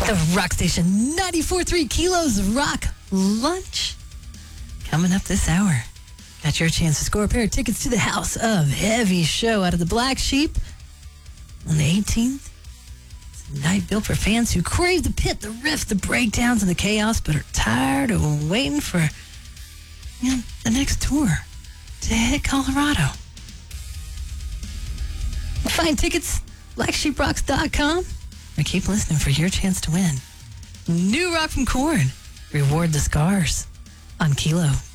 The Rock Station 94.3 Kilos Rock Lunch. Coming up this hour. Got your chance to score a pair of tickets to the House of Heavy show out of the Black Sheep on the 18th. It's a night built for fans who crave the pit, the riff, the breakdowns, and the chaos, but are tired of waiting for the next tour to hit Colorado. Find tickets, blacksheeprocks.com, or keep listening for your chance to win. New rock from Korn. Reward the scars on Kilo.